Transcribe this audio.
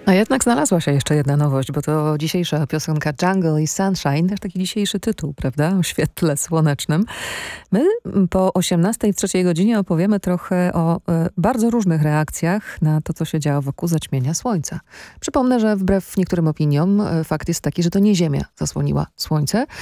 A jednak znalazła się jeszcze jedna nowość, bo to dzisiejsza piosenka Jungle i Sunshine, też taki dzisiejszy tytuł, prawda? O świetle słonecznym. My po 18 w trzeciej godzinie opowiemy trochę o bardzo różnych reakcjach na to, co się działo wokół zaćmienia Słońca. Przypomnę, że wbrew niektórym opiniom fakt jest taki, że to nie Ziemia zasłoniła Słońce,